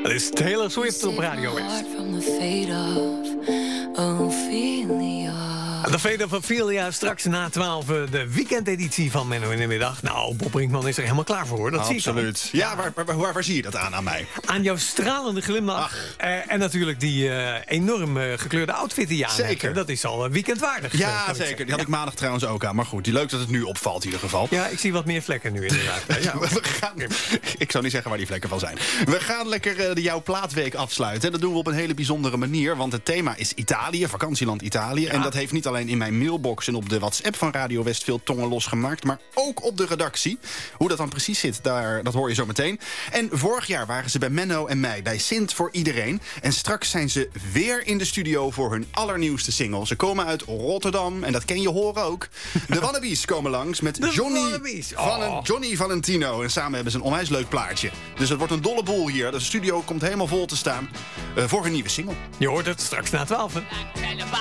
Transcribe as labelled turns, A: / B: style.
A: Dat is Taylor Swift op Radio West. De Fate of Ophelia, straks na 12 de weekendeditie van Menno in de Middag. Nou, Bob Brinkman is er helemaal klaar voor, hoor. Dat
B: Absoluut.
A: zie ik
B: Ja, waar zie je dat aan mij?
A: aan jouw stralende glimlach. En natuurlijk die enorm gekleurde outfit die je aan hebt.
B: Zeker.
A: Dat is al weekendwaardig.
B: Ja, zeker. Die had ik maandag trouwens ook aan. Maar goed, leuk dat het nu opvalt in ieder geval.
A: Ja, ik zie wat meer vlekken nu inderdaad. Ja.
B: Ik zou niet zeggen waar die vlekken van zijn. We gaan lekker de Jouw Plaatweek afsluiten. Dat doen we op een hele bijzondere manier. Want het thema is Italië, vakantieland Italië. Ja. En dat heeft niet alleen in mijn mailbox en op de WhatsApp van Radio West veel tongen losgemaakt, maar ook op de redactie. Hoe dat dan precies zit, dat hoor je zo meteen. En vorig jaar waren ze bij Menno en mij bij Sint voor Iedereen. En straks zijn ze weer in de studio voor hun allernieuwste single. Ze komen uit Rotterdam en dat ken je horen ook. De Wannabies komen langs met Johnny Valentino. En samen hebben ze een onwijs leuk plaatje. Dus het wordt een dolle boel hier. De studio komt helemaal vol te staan voor hun nieuwe single.
A: Je hoort het straks na 12.